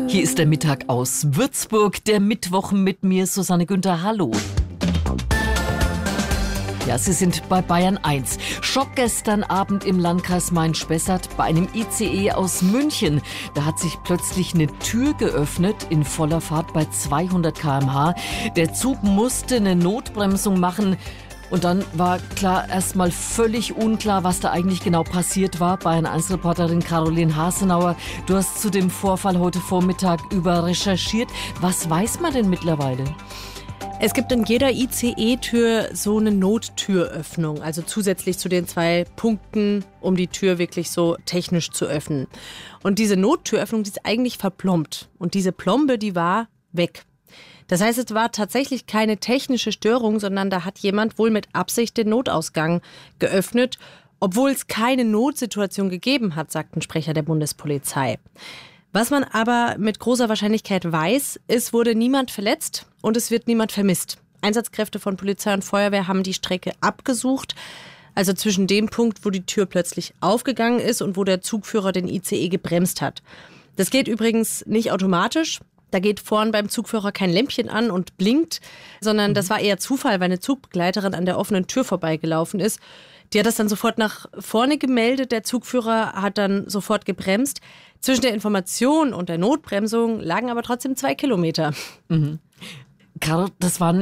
Hier ist der Mittag aus Würzburg, der Mittwoch mit mir, Susanne Günther. Hallo. Ja, Sie sind bei Bayern 1. Schock gestern Abend im Landkreis Main-Spessart bei einem ICE aus München. Da hat sich plötzlich eine Tür geöffnet in voller Fahrt bei 200 km/h. Der Zug musste eine Notbremsung machen. Und dann war klar, erstmal völlig unklar, was da eigentlich genau passiert war. Bayern-1-Reporterin Caroline Hasenauer, du hast zu dem Vorfall heute Vormittag über recherchiert. Was weiß man denn mittlerweile? Es gibt in jeder ICE-Tür so eine Nottüröffnung, also zusätzlich zu den 2 Punkten, um die Tür wirklich so technisch zu öffnen. Und diese Nottüröffnung, die ist eigentlich verplombt. Und diese Plombe, die war weg. Das heißt, es war tatsächlich keine technische Störung, sondern da hat jemand wohl mit Absicht den Notausgang geöffnet, obwohl es keine Notsituation gegeben hat, sagt ein Sprecher der Bundespolizei. Was man aber mit großer Wahrscheinlichkeit weiß, es wurde niemand verletzt und es wird niemand vermisst. Einsatzkräfte von Polizei und Feuerwehr haben die Strecke abgesucht, also zwischen dem Punkt, wo die Tür plötzlich aufgegangen ist und wo der Zugführer den ICE gebremst hat. Das geht übrigens nicht automatisch. Da geht vorn beim Zugführer kein Lämpchen an und blinkt, sondern das war eher Zufall, weil eine Zugbegleiterin an der offenen Tür vorbeigelaufen ist. Die hat das dann sofort nach vorne gemeldet. Der Zugführer hat dann sofort gebremst. Zwischen der Information und der Notbremsung lagen aber trotzdem 2 Kilometer. Mhm. Caro, das waren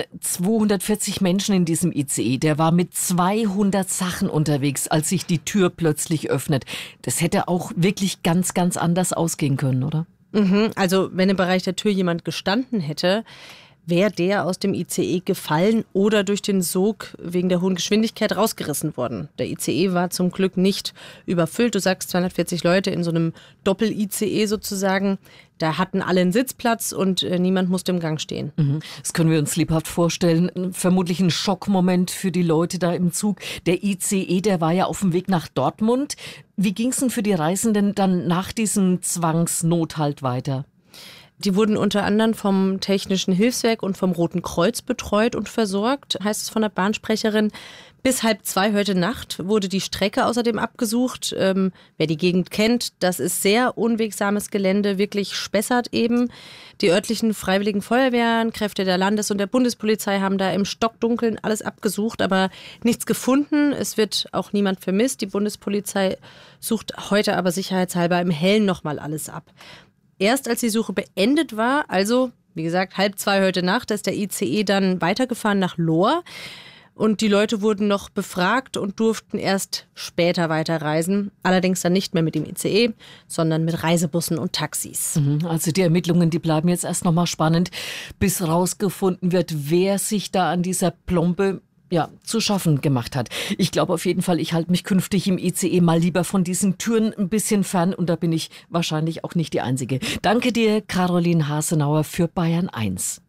240 Menschen in diesem ICE. Der war mit 200 Sachen unterwegs, als sich die Tür plötzlich öffnet. Das hätte auch wirklich ganz, ganz anders ausgehen können, oder? Also wenn im Bereich der Tür jemand gestanden hätte, wäre der aus dem ICE gefallen oder durch den Sog wegen der hohen Geschwindigkeit rausgerissen worden. Der ICE war zum Glück nicht überfüllt. Du sagst 240 Leute in so einem Doppel-ICE sozusagen. Da hatten alle einen Sitzplatz und niemand musste im Gang stehen. Das können wir uns lebhaft vorstellen. Vermutlich ein Schockmoment für die Leute da im Zug. Der ICE, der war ja auf dem Weg nach Dortmund. Wie ging es denn für die Reisenden dann nach diesem Zwangsnothalt weiter? Die wurden unter anderem vom Technischen Hilfswerk und vom Roten Kreuz betreut und versorgt, heißt es von der Bahnsprecherin. Bis 1:30 heute Nacht wurde die Strecke außerdem abgesucht. Wer die Gegend kennt, das ist sehr unwegsames Gelände, wirklich Spessart eben. Die örtlichen freiwilligen Feuerwehren, Kräfte der Landes- und der Bundespolizei haben da im Stockdunkeln alles abgesucht, aber nichts gefunden. Es wird auch niemand vermisst. Die Bundespolizei sucht heute aber sicherheitshalber im Hellen nochmal alles ab. Erst als die Suche beendet war, also wie gesagt 1:30 heute Nacht, ist der ICE dann weitergefahren nach Lohr. Und die Leute wurden noch befragt und durften erst später weiterreisen. Allerdings dann nicht mehr mit dem ICE, sondern mit Reisebussen und Taxis. Also die Ermittlungen, die bleiben jetzt erst noch mal spannend, bis rausgefunden wird, wer sich da an dieser Plombe zu schaffen gemacht hat. Ich glaube auf jeden Fall, ich halte mich künftig im ICE mal lieber von diesen Türen ein bisschen fern und da bin ich wahrscheinlich auch nicht die Einzige. Danke dir, Caroline Hasenauer für Bayern 1.